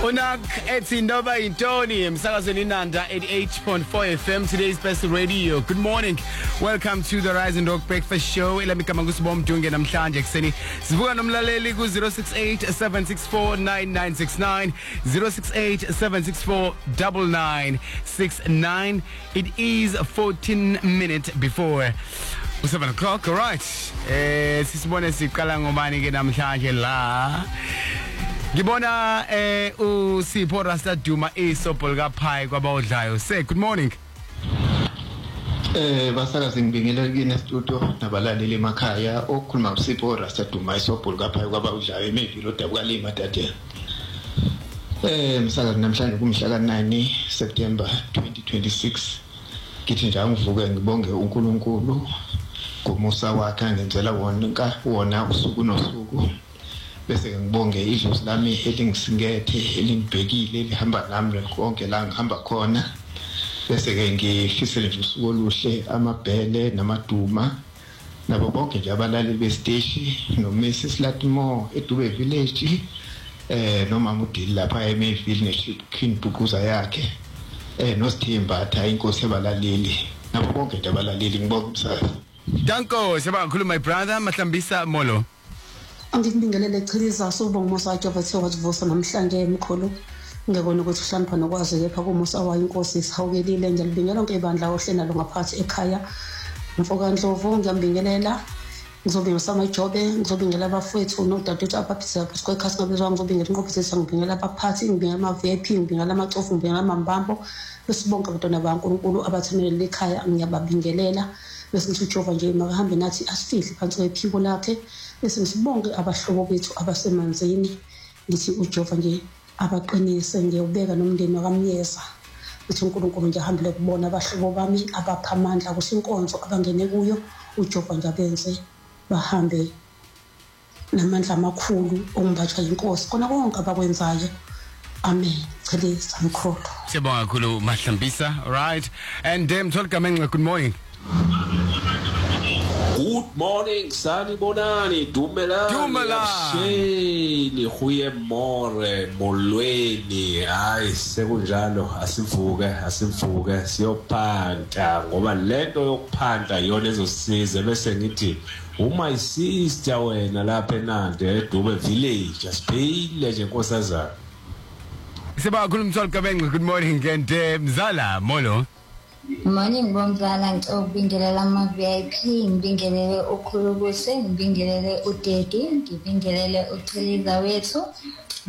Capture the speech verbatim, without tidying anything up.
Unak ethi ndoba intoni emsakazweni Nanda eighty-eight point four F M, today's best radio. Good morning. Welcome to the Rise and Rock Breakfast Show. Elamigama ngusibom Mdunge namhlanje ekseni. Sibuka nomlaleli ku zero six eight seven six four nine nine six nine zero six eight seven six four nine nine six nine. It is fourteen minutes before seven o'clock. All right. Eh sisibone siqala ngomani ke namhlanje la. Ngibona eh uSipho Rasta Duma isobhol kaPhai kwabawudlayo. Say good morning. Eh basaka singibingelela kini studio nabalaleli emakhaya okhuluma uSipho Rasta Duma isobhol kaPhai kwabawudlayo emevilo dabukalima tate. Eh msaka namhlanje kumhla ka nine September twenty twenty-six. Kithi nje angivuke ngibonge uNkulunkulu ngomusa wakhe angenzela wona wona usuku nosuku. Bese ngibonge idlozi lami elingisingethe elingibhekile elihamba nami konke la ngihamba khona. Bese ke ngifisele nje usuku oluhle amabhele namaduma nabo bonke nje abalaleli besiteshi no Missus Latimo eDube Village eh noma mudili lapha eMayville neChipkin Bukuza yakhe eh noSithemba atha inkosi yabalaleli nabo bonke nje abalaleli ngibonga umsakazi. Danko seba ngikhuluma my brother Mahlambisa Molo. Angibingelele echiliza sobonga umusa wakhe bathe wazivusa namhlanje emkhulu ngekona ukuthi uhlamba nokwazi kepha kumusa wayo inkosi isihawukelile nje libingelela lonke ibandla ohlena lo ngaphathi ekhaya mfoka Ndlovu ngiyambingelela ngizobingelela samajobe ngizobingelela abafowethu nodadewethu abaphisa kwekhasi ngabezwa ngizobingelela inqophisisa ngibingelela abaphathi ngibingelela ama V I P ngibingelela amacofu ngibingelela amambambo besibonke abantwana baNkulunkulu abathumelele ekhaya ngiyababingelela bese ngithi uJehova nje makahambe nathi asifihle phansi kwephiko lakhe bese ngisibonke abahlobo bethu abasemanzini ngithi uJehova nje abaqinise ngiyobeka nomndeni wakamyeza uthi uNkulunkulu nje ahambele kubona abahlobo bami abapha amandla kusinkonzo abangene kuyo uJehova nje abenze bahambe namandla amakhulu ongibathwa inkosi kona konke abakwenzayo. Amen. Chelisa mkhulu. Siyabonga kakhulu Mahlambisa. All right. And um Tolgamenxe, good morning. Good morning, Sani Bonani, Dumela, Dumela, Sheni, Huye More, Molweni, ay, sekunjalo, asimvuke, asimvuke, siyophanda, ngoba lento yokuphanda yona ezosiza bese ngithi uma isister wena lapha eNandi eDube Village, asiphile nje nkosazana. Seba kakhulu Mtolgamenxe, good morning and Mzala Molo. Morning bomzala ngicobingelela ama V I P ngibingelele ukhulubuse ngibingelele uDedi ngibingelele uChiliza wethu